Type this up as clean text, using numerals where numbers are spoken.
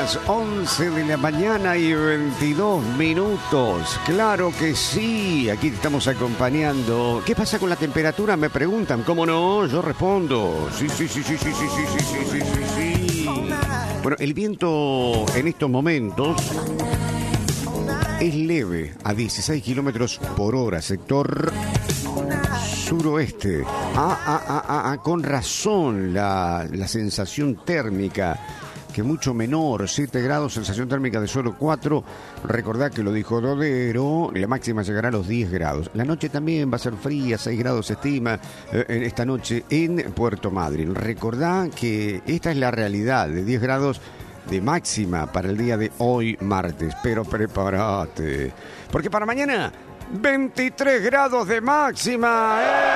las 11 de la mañana y 22 minutos. Claro que sí, aquí te estamos acompañando. ¿Qué pasa con la temperatura? Me preguntan. ¿Cómo no? Yo respondo. Sí. Bueno, el viento en estos momentos es leve, a 16 kilómetros por hora, sector suroeste. Con razón la sensación térmica, que mucho menor, 7 grados, sensación térmica de solo 4. Recordá que lo dijo Dodero, la máxima llegará a los 10 grados. La noche también va a ser fría, 6 grados se estima en esta noche en Puerto Madryn. Recordá que esta es la realidad, de 10 grados de máxima para el día de hoy martes. Pero prepárate, porque para mañana 23 grados de máxima.